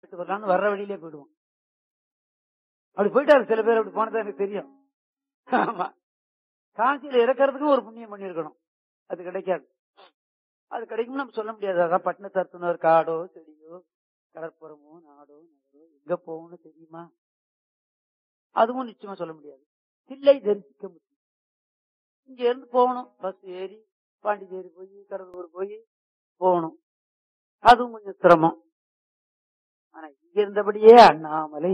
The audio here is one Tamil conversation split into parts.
வரலான்னு வர்ற வழியிலே போயிடுவோம். அப்படி போயிட்டாரு சில பேர். அப்படி போனதா எனக்கு தெரியும். ஆமா, காஞ்சியில இறக்கிறதுக்கும் ஒரு புண்ணியம் பண்ணிருக்கணும். அது கிடைக்காது. அது கிடைக்கும் நம்ம சொல்ல முடியாது. அதான் பட்டினத்தார் காடோ செடியோ கடற்புறமோ நாடோ நகரோ எங்க போகும்னு தெரியுமா? அதுவும் நிச்சயமா சொல்ல முடியாது. தில்லை தரிசிக்க முடியும். இங்க இருந்து போகணும், பஸ் ஏறி பாண்டிச்சேரி போய் கடலூர் போய் போகணும். அதுவும் கொஞ்சம் சிரமம். ஆனா இங்க இருந்தபடியே அண்ணாமலை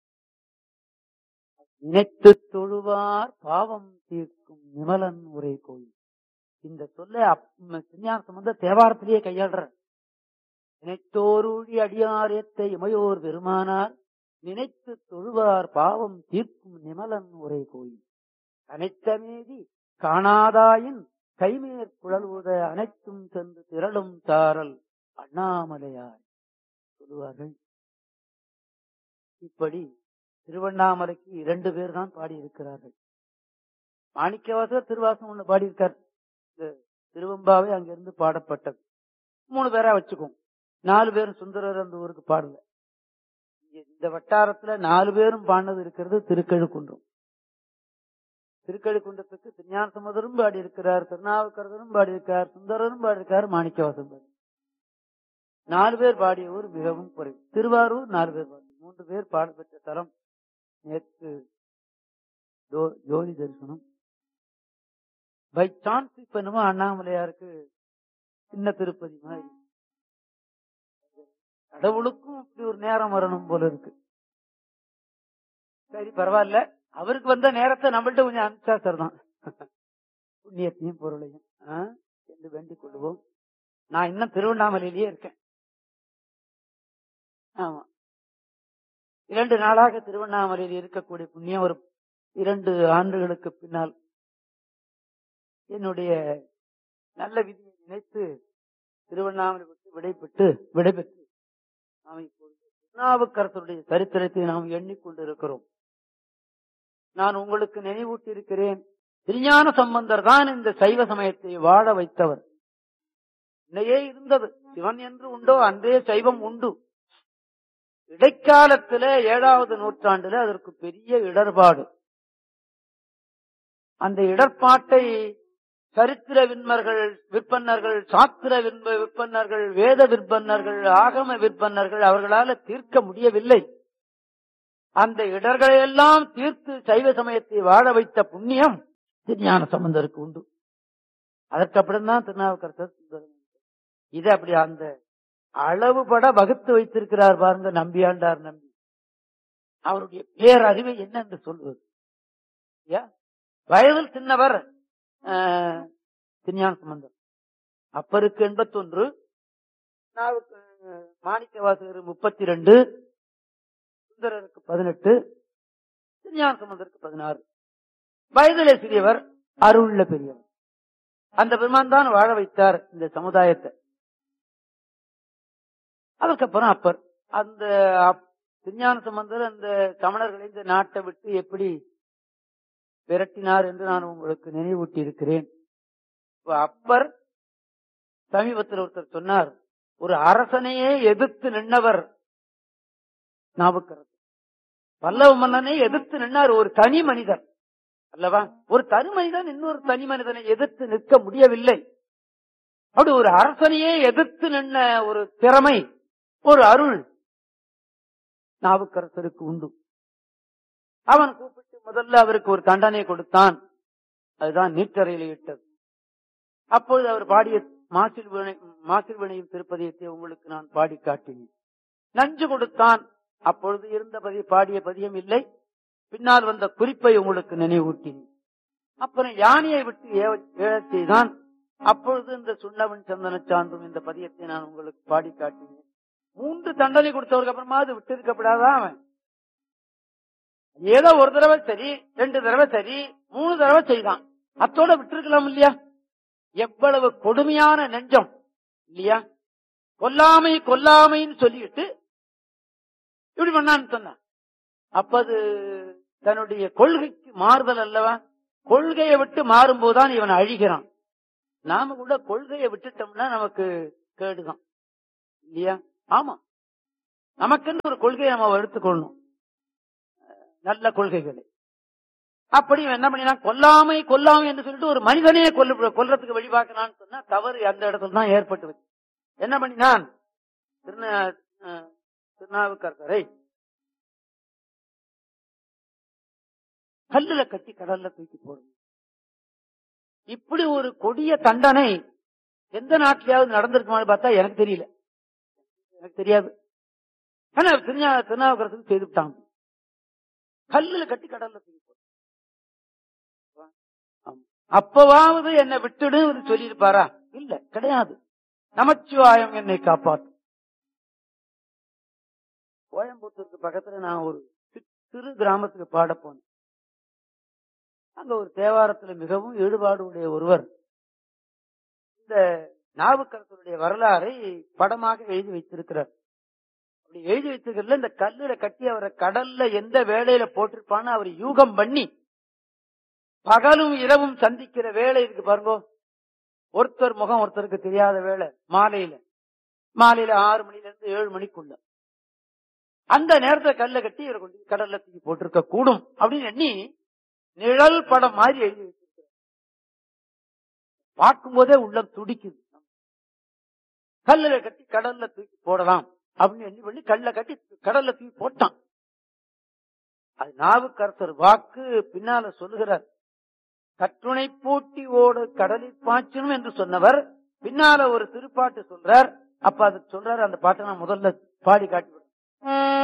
நினைத்து தொழுவார் பாவம் தீர்க்கும் நிமலன் உரை கோயில். இந்த சொல்ல திருஞான சம்பந்தர் தேவாரத்திலேயே கையாளுற. நினைத்தோருழி அடியாரத்தை இமையோர் பெருமானார் நினைத்து தொழுவார் பாவம் தீர்க்கும் நிமலன் உரை கோயில். அனைத்தமேதி காணாதாயின் கைமேற் குழல்வுத அனைத்தும் சென்று திரளும் தாரல் அண்ணாமலையார் சொல்லுவார்கள். இப்படி திருவண்ணாமலைக்கு 2 பேர் தான் பாடியிருக்கிறார்கள். மாணிக்கவாசகர் திருவாசகம் ஒண்ணு பாடியிருக்கார். திருவம்பாவை அங்கிருந்து பாடப்பட்டது. 3 பேரா வச்சுக்கோங்க. 4 பேரும் சுந்தரர் அந்த ஊருக்கு பாடல. இந்த வட்டாரத்துல 4 பேரும் பாடினது இருக்கிறது திருக்கழுக்குன்றம். திருக்கழுக்குன்றத்துக்கு திருஞான சம்பந்தரும் பாடி இருக்கிறார், திருநாவுக்கரசரும் பாடி இருக்கார், சுந்தரரும் பாடி இருக்கார், மாணிக்கவாசகம் பாடி. 4 பேர் பாடிய ஊர் மிகவும் குறைவு. திருவாரூர் 4 பேர் பாடி. 3 பேர் பாடப்பெற்ற தலம். நேற்று ஜோதி தரிசனம். பை சான்ஸ் இப்ப என்னமோ அண்ணாமலையாருக்கு சின்ன திருப்பதி மாதிரி. கடவுளுக்கும் இப்படி ஒரு நேரம் வரணும் போல இருக்கு. சரி, பரவாயில்ல. அவருக்கு வந்த நேரத்தை நம்மள்ட்ட கொஞ்சம் அனுப்பிச்சா சரிதான். புண்ணியத்தையும் பொருளையும் என்று வேண்டிக் கொள்வோம். நான் இன்னும் திருவண்ணாமலையிலேயே இருக்கேன். ஆமா, 2 நாளாக திருவண்ணாமலையில் இருக்கக்கூடிய புண்ணியம். ஒரு 2 ஆண்டுகளுக்கு பின்னால் என்னுடைய நல்ல விதியை நினைத்து திருவண்ணாமலை விட்டு விடைபெற்று நாம் இப்பொழுது திருநாவுக்கரசருடைய சரித்திரத்தை நாம் எண்ணிக்கொண்டிருக்கிறோம். நான் உங்களுக்கு நினைவூட்டி இருக்கிறேன். திருஞான சம்பந்தர் தான் இந்த சைவ சமயத்தை வாழ வைத்தவர். இன்னையே இருந்தது. சிவன் என்று உண்டோ அன்றே சைவம் உண்டு. இடைக்காலத்துல 7வது நூற்றாண்டுல அதற்கு பெரிய இடர்பாடு. அந்த இடர்பாட்டை சரித்திர விற்பன்னர்கள், சாஸ்திர விற்பன்னர்கள், வேத விற்பன்னர்கள், ஆகம விற்பன்னர்கள் அவர்களால தீர்க்க முடியவில்லை. அந்த இடர்களையெல்லாம் தீர்த்து சைவ சமயத்தை வாழ வைத்த புண்ணியம் திருஞான சம்பந்தருக்கு உண்டு. அதற்கு அப்புறம்தான் திருநாவுக்கரசர் சுந்தரம். இது அப்படி அந்த அளவுபட வகுத்து வைத்திருக்கிறார் பாருங்க நம்பியாண்டார் நம்பி. அவருடைய பேரறிவை என்ன என்று சொல்வது? வயதில் சின்னவர் திருஞான சம்பந்தர். அப்பருக்கு 81, மாணிக்கவாசகர் 32, சுந்தரருக்கு 18, திருஞான சம்பந்தருக்கு 16. வயதிலே சிறியவர், அருள்ல பெரியவர். அந்த பெருமான் தான் வாழ வைத்தார் இந்த சமுதாயத்தை. அதுக்கப்புறம் அப்பர் அந்த திருஞான சம்பந்தர் அந்த சமணர்களை இந்த நாட்டை விட்டு எப்படி விரட்டினார் என்று நான் உங்களுக்கு நினைவூட்டி இருக்கிறேன். அப்பர் சமீபத்தில் ஒருத்தர் சொன்னார், ஒரு அரசனையே எதிர்த்து நின்றவர் நாவுக்கரசர். பல்லவ மன்னனை எதிர்த்து நின்றார். ஒரு தனி மனிதர் அல்லவா? ஒரு தனி மனிதன் இன்னொரு தனி மனிதனை எதிர்த்து நிற்க முடியவில்லை. அப்படி ஒரு அரசனையே எதிர்த்து நின்ற ஒரு திறமை, ஒரு அருள் நாவுக்கரசருக்கு உண்டு. அவன் கூப்பிட்டு முதல்ல அவருக்கு ஒரு தண்டனை கொடுத்தான். அதுதான் நீற்றறையில் இட்டது. அப்பொழுது அவர் பாடிய மாசில் திருப்பதியத்தை உங்களுக்கு நான் பாடி காட்டினேன். நஞ்சு கொடுத்தான். அப்பொழுது இருந்த பாடிய பதியம் இல்லை. பின்னால் வந்த குறிப்பை உங்களுக்கு நினைவூட்டினேன். அப்புறம் யானையை விட்டு ஏழச் செய்தான். அப்பொழுது இந்த சுண்ணவன் சந்தன சான்றும் இந்த பதியத்தை நான் உங்களுக்கு பாடி காட்டினேன். 3 தண்டனை கொடுத்தவருக்கு அப்புறமா அது விட்டு இருக்கப்படாதான். அவன் ஏதோ ஒரு தடவை சரி, 2 தடவை சரி, 3 தடவை செய்தான். அத்தோட விட்டுருக்கலாம் இல்லையா? எவ்வளவு கொடுமையான நெஞ்சம் இல்லையா? கொல்லாமைன்னு சொல்லிட்டு இப்படி பண்ணான்னு சொன்னான். அப்ப அது தன்னுடைய கொள்கைக்கு மாறுதல் அல்லவா? கொள்கையை விட்டு மாறும்போதுதான் இவன் அழிகிறான். நாம கூட கொள்கையை விட்டுட்டோம்னா நமக்கு கேடுதான் இல்லையா? ஆமா, நமக்குன்னு ஒரு கொள்கையை நம்ம எடுத்துக்கொள்ளணும், நல்ல கொள்கைகளை. அப்படி என்ன பண்ணினா கொல்லாமை கொல்லாமை என்று சொல்லிட்டு ஒரு மனிதனே கொல்றதுக்கு வழி பார்க்கலான்னு சொன்னா தவறு அந்த இடத்துல தான் ஏற்பட்டு. என்ன பண்ணினான், திருநாவுக்கரசரை கல்லுல கட்டி கடல்ல தூக்கி போடும். இப்படி ஒரு கொடிய தண்டனை எந்த நாட்டிலாவது நடந்திருக்குமான்னு பார்த்தா எனக்கு தெரியல, எனக்கு தெரியாது. ஆனா திருநாவுக்கரசுக்கு செய்துட்டாங்க, கல்லுல கட்டி கடல்ல தூக்கி போடும். அப்பவாவது என்னை விட்டுடு சொல்லியிருப்பாரா? இல்ல, கிடையாது. நமச்சிவாயம் என்னை காப்பாற்றும். கோயம்புத்தூருக்கு பக்கத்துல நான் ஒரு சிறு கிராமத்துக்கு பாட போனேன். அங்க ஒரு தேவாரத்துல மிகவும் ஈடுபாடு உடைய ஒருவர் இந்த நாவுக்கரசருடைய வரலாறை படமாக எழுதி வைத்திருக்கிறார். அப்படி எழுதி வைத்திருக்கிறதுல இந்த கல்லுல கட்டி அவரை கடல்ல எந்த வேலையில போட்டிருப்பான்னு அவர் யூகம் பண்ணி பகலும் இரவும் சந்திக்கிற வேலை இருக்கு பாருங்க. ஒருத்தர் முகம் ஒருத்தருக்கு தெரியாத வேலை, மாலையில 6 மணில இருந்து 7 மணிக்குள்ள அந்த நேரத்தை கல்ல கட்டி இவரை கொண்டு கடல்ல தூக்கி போட்டிருக்க கூடும் அப்படின்னு எண்ணி நிழல் படம் மாதிரி எழுதி வச்சிருக்கிறார். பார்க்கும் போதே உள்ளம் துடிக்குது. கல்லுல கட்டி கடல்ல தூக்கி போடலாம் அப்படின்னு எண்ணி பண்ணி கல்ல கட்டி கடல்ல தூக்கி போட்டான். அது நாவுக்கரசர் வாக்கு பின்னால சொல்லுகிறார். கற்றுணை பூட்டி ஓடு கடலில் பாய்ச்சணும் என்று சொன்னவர் பின்னால ஒரு திருப்பாட்டு சொல்றார். அப்ப அது சொல்றாரு, அந்த பாட்டை நான் முதல்ல பாடி காட்டி